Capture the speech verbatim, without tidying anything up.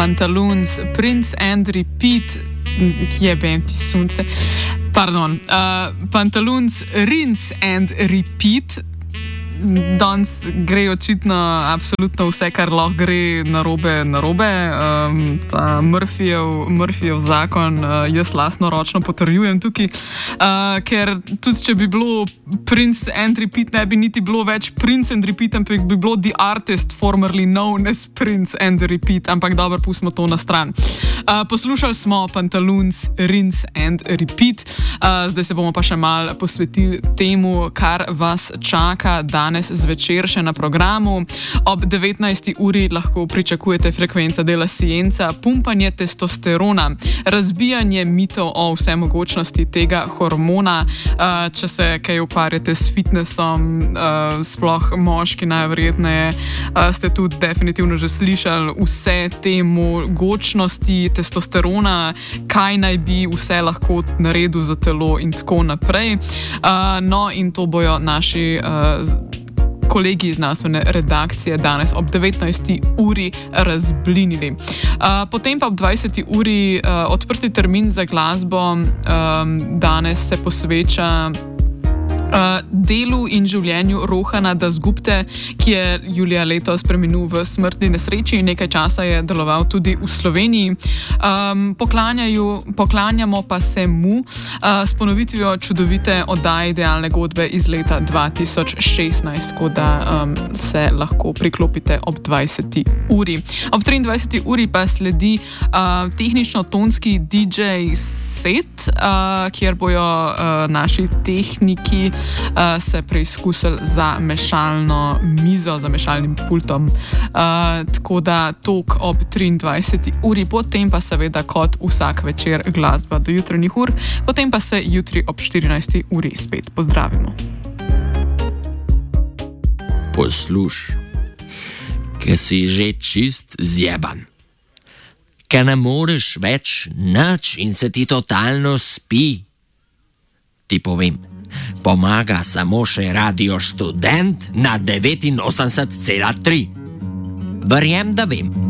Pantaloons, Prince and Repeat, ki je bem ti sunce, pardon, uh, Pantaloons, Rinse and Repeat. Danes gre očitno absolutno vse, kar lahko gre narobe, narobe. Um, ta Murphyjev, Murphyjev zakon uh, jaz lastnoročno potrjujem tukaj, uh, ker tudi če bi bilo Prince and Repeat, ne bi niti bilo več Prince and Repeat, ampak bi bilo The Artist formerly known as Prince and Repeat, ampak dobro, pustimo to na stran. Uh, poslušali smo Pantaloons, Rinse and Repeat, uh, zdaj se bomo pa še malo posvetili temu, kar vas čaka danes zvečer še na programu. Ob devetnajsti uri lahko pričakujete Frekvenca della Scienza, pumpanje testosterona, razbijanje mitov o vsemogočnosti tega hormona. Uh, če se kaj ukvarjate s fitnessom, uh, sploh moški najverjetneje, uh, ste tudi definitivno že slišali vse te mogočnosti testosterona, kaj naj bi vse lahko naredil za telo in tako naprej. Uh, no in to bojo naši uh, kolegi iz znanstvene redakcije danes ob devetnajsti uri razblinili. Uh, potem pa ob dvajseti uri uh, odprti termin za glasbo um, danes se posveča Uh, delu in življenju Rohana Dasgupte, ki je julija letos preminul v smrtni nesreči in nekaj časa je deloval tudi v Sloveniji. Um, poklanjamo pa se mu uh, s ponovitvijo čudovite oddaje Idealne godbe iz leta dva tisoč šestnajst, tako da um, se lahko priklopite ob dvajseti uri. Ob triindvajseti uri pa sledi uh, tehnično-tonski D J set, uh, kjer bojo uh, naši tehniki Uh, se preizkusili za mešalno mizo, za mešalnim pultom. Uh, tako da tok ob triindvajseti uri, potem pa seveda kot vsak večer glasba do jutranjih ur, potem pa se jutri ob štirinajsti uri spet pozdravimo. Posluš, ker si že čist zjeban, ker ne moreš več nič in se ti totalno spi. Ti povem, pomaga samo še Radio Študent na devetinosemdeset cela tri. Verjem, da vem.